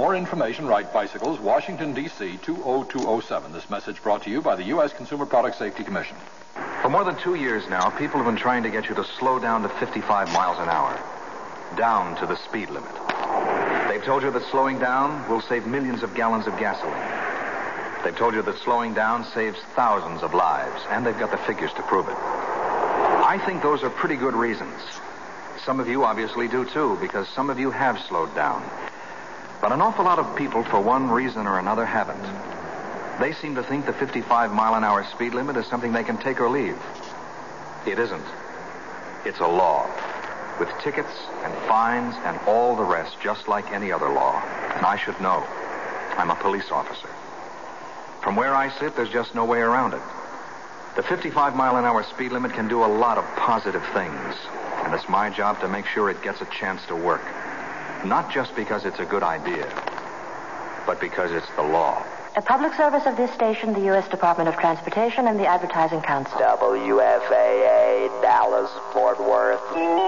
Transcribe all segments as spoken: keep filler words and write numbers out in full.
more information, write Bicycles, Washington, D C two oh two oh seven. This message brought to you by the U S Consumer Product Safety Commission. For more than two years now, people have been trying to get you to slow down to fifty-five miles an hour. Down to the speed limit. They've told you that slowing down will save millions of gallons of gasoline. They've told you that slowing down saves thousands of lives, and they've got the figures to prove it. I think those are pretty good reasons. Some of you obviously do, too, because some of you have slowed down. But an awful lot of people, for one reason or another, haven't. They seem to think the fifty-five mile an hour speed limit is something they can take or leave. It isn't. It's a law, with tickets and fines and all the rest, just like any other law. And I should know. I'm a police officer. From where I sit, there's just no way around it. The fifty-five mile an hour speed limit can do a lot of positive things, and it's my job to make sure it gets a chance to work. Not just because it's a good idea, but because it's the law. A public service of this station, the U S Department of Transportation, and the Advertising Council. W F A A, Dallas, Fort Worth.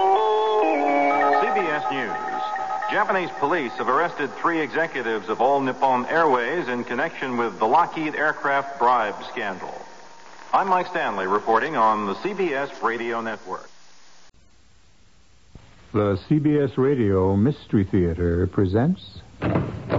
C B S News. Japanese police have arrested three executives of All Nippon Airways in connection with the Lockheed aircraft bribe scandal. I'm Mike Stanley reporting on the C B S Radio Network. The C B S Radio Mystery Theater presents